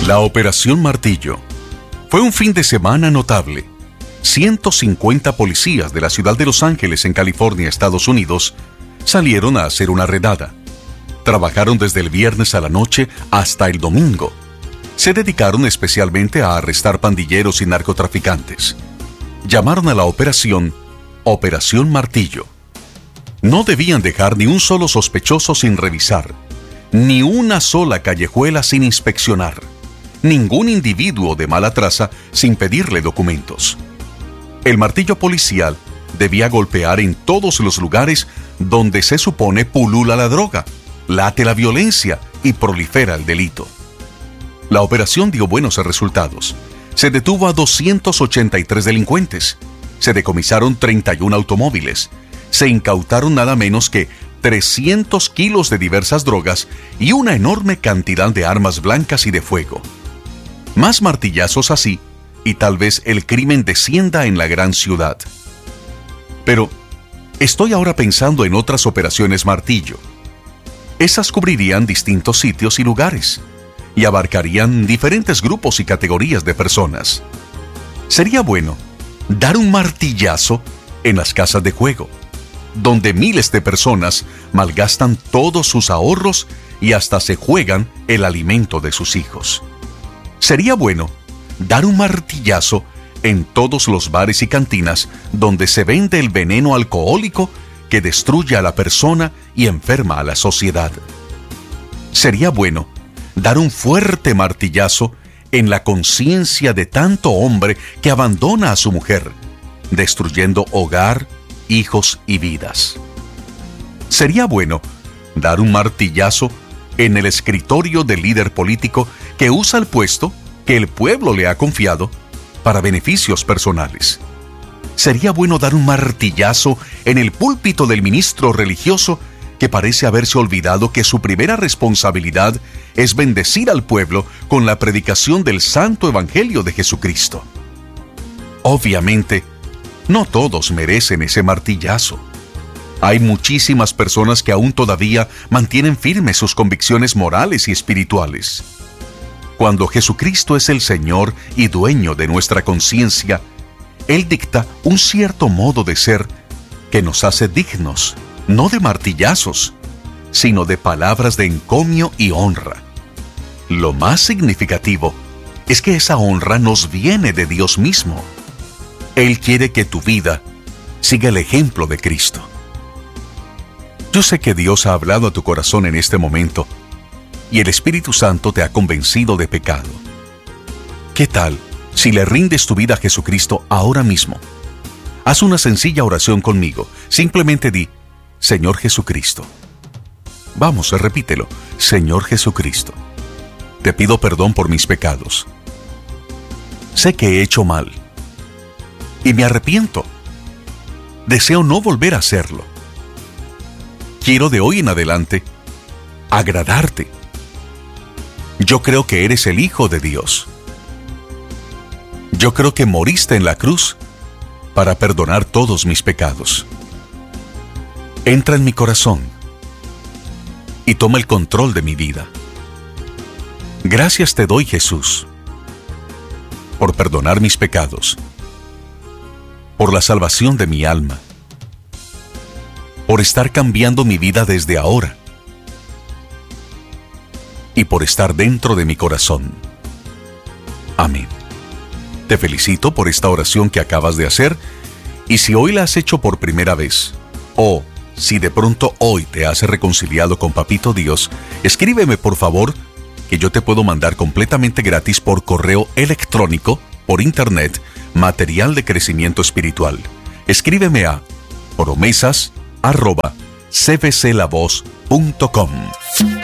La Operación Martillo fue un fin de semana notable. 150 policías de la ciudad de Los Ángeles, en California, Estados Unidos, salieron a hacer una redada. Trabajaron desde el viernes a la noche hasta el domingo. Se dedicaron especialmente a arrestar pandilleros y narcotraficantes. Llamaron a la operación Operación Martillo. No debían dejar ni un solo sospechoso sin revisar, ni una sola callejuela sin inspeccionar, ningún individuo de mala traza sin pedirle documentos. El martillo policial debía golpear en todos los lugares donde se supone pulula la droga, late la violencia y prolifera el delito. La operación dio buenos resultados. Se detuvo a 283 delincuentes, se decomisaron 31 automóviles, se incautaron nada menos que 300 kilos de diversas drogas y una enorme cantidad de armas blancas y de fuego. Más martillazos así, y tal vez el crimen descienda en la gran ciudad. Pero estoy ahora pensando en otras operaciones martillo. Esas cubrirían distintos sitios y lugares, y abarcarían diferentes grupos y categorías de personas. Sería bueno dar un martillazo en las casas de juego, donde miles de personas malgastan todos sus ahorros y hasta se juegan el alimento de sus hijos. Sería bueno dar un martillazo en todos los bares y cantinas donde se vende el veneno alcohólico que destruye a la persona y enferma a la sociedad. Sería bueno dar un fuerte martillazo en la conciencia de tanto hombre que abandona a su mujer, destruyendo hogar, hijos y vidas. Sería bueno dar un martillazo en el escritorio del líder político que usa el puesto que el pueblo le ha confiado para beneficios personales. Sería bueno dar un martillazo en el púlpito del ministro religioso que parece haberse olvidado que su primera responsabilidad es bendecir al pueblo con la predicación del santo evangelio de Jesucristo. Obviamente, no todos merecen ese martillazo. Hay muchísimas personas que aún todavía mantienen firmes sus convicciones morales y espirituales. Cuando Jesucristo es el Señor y dueño de nuestra conciencia, Él dicta un cierto modo de ser que nos hace dignos, no de martillazos, sino de palabras de encomio y honra. Lo más significativo es que esa honra nos viene de Dios mismo. Él quiere que tu vida siga el ejemplo de Cristo. Yo sé que Dios ha hablado a tu corazón en este momento y el Espíritu Santo te ha convencido de pecado. ¿Qué tal si le rindes tu vida a Jesucristo ahora mismo? Haz una sencilla oración conmigo. Simplemente di: Señor Jesucristo. Vamos, repítelo. Señor Jesucristo, te pido perdón por mis pecados. Sé que he hecho mal y me arrepiento. Deseo no volver a hacerlo. Quiero de hoy en adelante agradarte. Yo creo que eres el Hijo de Dios. Yo creo que moriste en la cruz para perdonar todos mis pecados. Entra en mi corazón y toma el control de mi vida. Gracias te doy, Jesús, por perdonar mis pecados, por la salvación de mi alma, por estar cambiando mi vida desde ahora y por estar dentro de mi corazón. Amén. Te felicito por esta oración que acabas de hacer, y si hoy la has hecho por primera vez, o si de pronto hoy te has reconciliado con Papito Dios, escríbeme por favor, que yo te puedo mandar completamente gratis por correo electrónico, por internet, material de crecimiento espiritual. Escríbeme a promesas@cbclavoz.com.